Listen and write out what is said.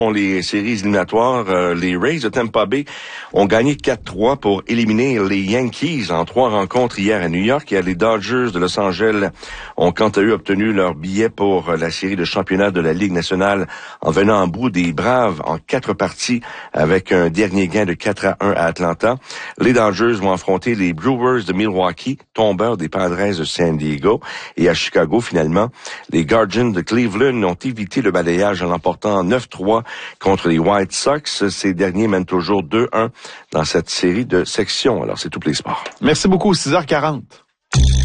Les séries éliminatoires, les Rays de Tampa Bay ont gagné 4-3 pour éliminer les Yankees en 3 rencontres hier à New York. Et les Dodgers de Los Angeles ont quant à eux obtenu leur billet pour la série de championnat de la Ligue nationale en venant en bout des Braves en 4 parties avec un dernier gain de 4-1 à Atlanta. Les Dodgers vont affronter les Brewers de Milwaukee, tombeurs des Padres de San Diego. Et à Chicago, finalement, les Guardians de Cleveland ont évité le balayage en l'emportant 9-3 contre les White Sox. Ces derniers mènent toujours 2-1 dans cette série de sections. Alors, c'est tous les sports. Merci beaucoup, 6h40.